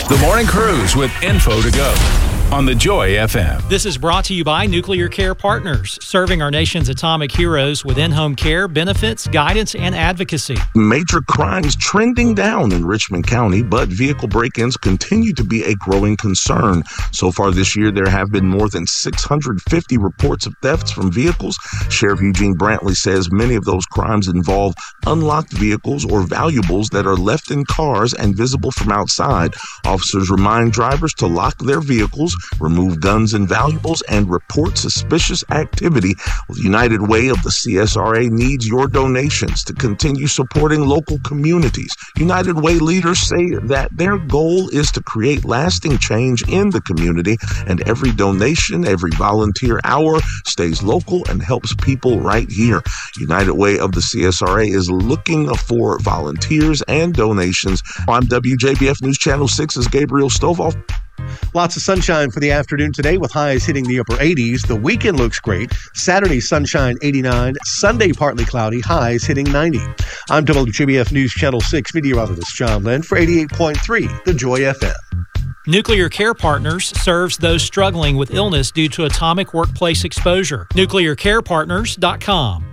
The Morning Cruise with info to go on the Joy FM. This is brought to you by Nuclear Care Partners, serving our nation's atomic heroes with in-home care, benefits, guidance, and advocacy. Major crimes trending down in Richmond County, but vehicle break-ins continue to be a growing concern. So far this year, there have been more than 650 reports of thefts from vehicles. Sheriff Eugene Brantley says many of those crimes involve unlocked vehicles or valuables that are left in cars and visible from outside. Officers remind drivers to lock their vehicles, remove guns and valuables, and report suspicious activity. The United Way of the CSRA needs your donations to continue supporting local communities. United Way leaders say that their goal is to create lasting change in the community, and every donation, every volunteer hour stays local and helps people right here. United Way of the CSRA is looking for volunteers and donations. I'm WJBF News Channel 6's Gabriel Stovall. Lots of sunshine for the afternoon today with highs hitting the upper 80s. The weekend looks great. Saturday, sunshine, 89. Sunday, partly cloudy, highs hitting 90. I'm WJBF News Channel 6 meteorologist John Lynn for 88.3 The Joy FM. Nuclear Care Partners serves those struggling with illness due to atomic workplace exposure. NuclearCarePartners.com.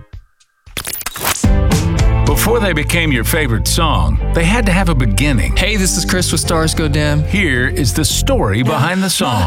Before they became your favorite song, they had to have a beginning. Hey, this is Chris with Stars Go Dim. Here is the story behind the song.